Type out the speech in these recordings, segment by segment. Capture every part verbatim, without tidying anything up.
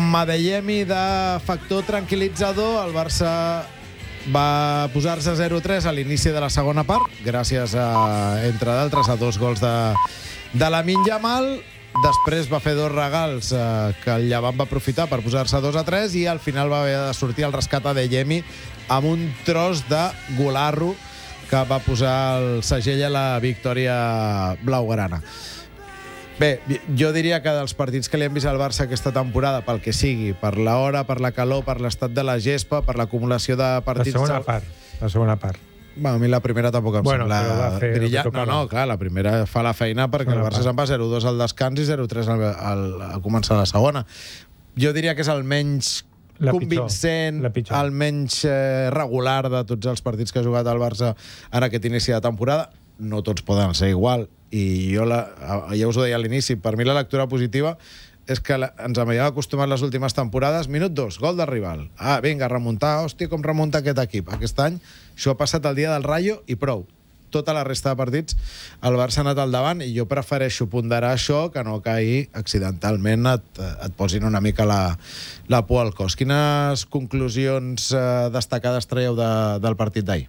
Madeyemi de factor tranquil·litzador. El Barça va posar-se zero tres a l'inici de la segona part, gràcies a, entre d'altres, a dos gols de, de Lamine Yamal. Després va fer dos regals eh, que el Llevant va aprofitar per posar-se dos a tres i al final va haver de sortir el rescat a Adeyemi amb un tros de golarro que va posar el segell a la victòria blaugrana. Bé, jo diria que dels partits que li hem vist al Barça aquesta temporada, pel que sigui, per l'hora, per la calor, per l'estat de la gespa, per l'acumulació de partits... La segona part, la segona part. Bueno, a mi la primera tampoc em bueno, sembla brillant. No, no, clar, la primera fa la feina perquè el Barça se'n va zero dos al descans i zero tres al, al, al començar la segona. Jo diria que és el menys la convincent, pitjor, el menys eh, regular de tots els partits que ha jugat el Barça en aquest inici de temporada. No tots poden ser igual, i jo la, ja us ho deia a l'inici, per mi la lectura positiva és que la, ens havíem acostumat les últimes temporades, minut dos, gol de rival. Ah, vinga, remuntar, hòstia, com remunta aquest equip. Aquest any això ha passat el dia del Rayo i prou. Tota la resta de partits el Barça ha anat al davant i jo prefereixo ponderar això que no caigui accidentalment et, et posin una mica la, la por al cos. Quines conclusions eh, destacades traieu de, del partit d'ahir?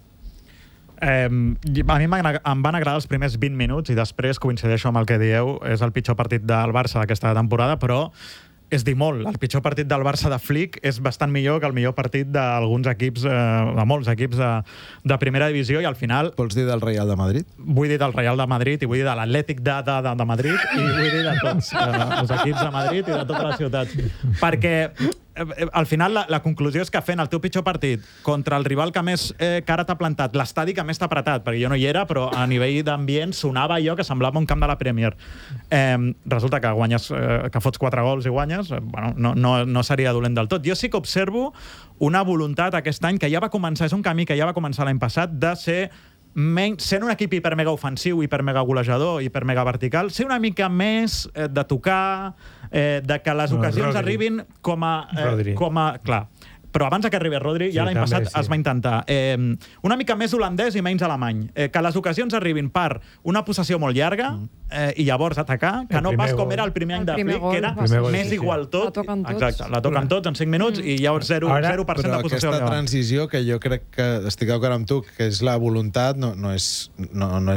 Eh, a mi em van agradar els primers vint minuts i després coincideixo amb el que dieu, és el pitjor partit del Barça d'aquesta temporada, però és dir molt. El pitjor partit del Barça de Flick és bastant millor que el millor partit d'alguns equips, eh, de molts equips de, de primera divisió, i al final... Vols dir del Real de Madrid? Vull dir del Real de Madrid i vull dir de l'Atlètic de, de, de, de Madrid i vull dir de tots eh, els equips de Madrid i de totes les ciutats. Perquè al final la, la conclusió és que fent el teu pitjor partit contra el rival que més eh, cara t'ha plantat, l'estadi que més t'ha apretat, perquè jo no hi era, però a nivell d'ambient sonava allò que semblava un camp de la Premier. Eh, resulta que guanyes, eh, que fots quatre gols i guanyes, eh, bueno, no, no, no seria dolent del tot. Jo sí que observo una voluntat aquest any que ja va començar, és un camí que ja va començar l'any passat, de ser menys, sent un equip hipermega ofensiu, hipermega golejador, hipermega vertical, ser una mica més eh, de tocar, eh, de que les ocasions Rodri. arribin com a... Eh, com a clar, però abans que arribi Rodri, ja sí, l'any passat sí. es va intentar. Eh, una mica més holandès i menys alemany. Eh, que les ocasions arribin per una possessió molt llarga eh, i llavors atacar, que El no pas primer com gol. era el primer any El de primer Flick, gol que era va ser gol, més sí, sí. igual tot. La toquen tots. Exacte, la toquen tots en cinc minuts i llavors zero, Ara, zero per cent però de possessió. aquesta transició, que jo crec que estic d'acord amb tu, que és la voluntat, no, no és... No, no